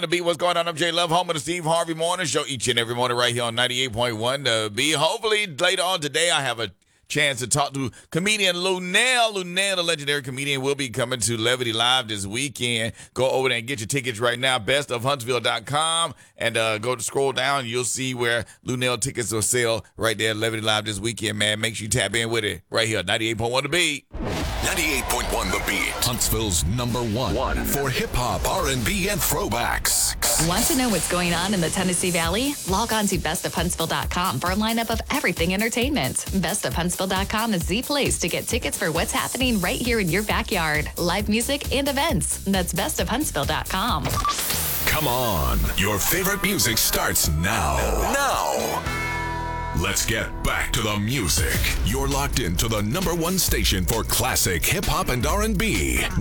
The beat, what's going on? I'm Jay Love, home of the Steve Harvey Morning Show each and every morning right here on 98.1 The B. Hopefully later on today I have a chance to talk to comedian Luenell. Luenell, the legendary comedian, will be coming to Levity Live this weekend. Go over there and get your tickets right now, bestofhuntsville.com, and go to scroll down. You'll see where Luenell tickets will sell right there at Levity Live this weekend, man. Make sure you tap in with it right here, 98.1 The Beat. 98.1 The Beat, Huntsville's #1 for hip-hop, R&B, and throwbacks. Want to know what's going on in the Tennessee Valley? Log on to bestofhuntsville.com for a lineup of everything entertainment. Bestofhuntsville.com is the place to get tickets for what's happening right here in your backyard. Live music and events. That's bestofhuntsville.com. Come on, your favorite music starts now. Let's get back to the music. You're locked into the #1 station for classic hip-hop and R&B.